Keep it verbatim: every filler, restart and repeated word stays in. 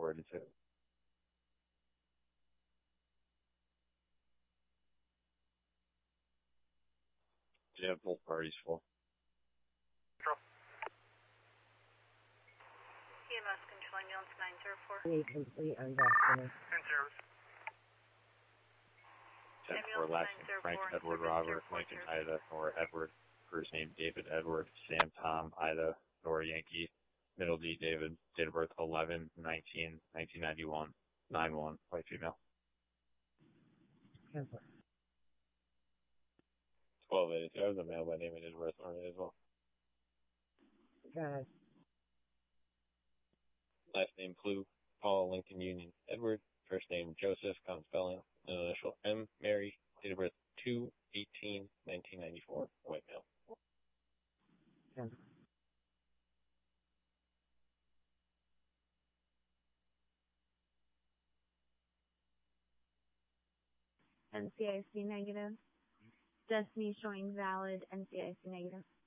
forwarded to. Do you have both parties full? E M S control ambulance nine zero four. Be complete unvaccinated. ten four, last name Frank Edward Robert, Lincoln Ida, Nora Edward, first name David Edward, Sam Tom Ida, Nora Yankee, middle D David, date of birth eleven nineteen nineteen ninety-one, nine one, white female. Cancel. twelve eighty-two, I was a male by name and date of birth on it as well. Go ahead. Last name Clue, Paul Lincoln Union Edward, first name Joseph, common spelling, initial M, Mary, date of birth two eighteen nineteen ninety-four, white male. Cancel. N C I C negative. Destiny showing valid N C I C negative.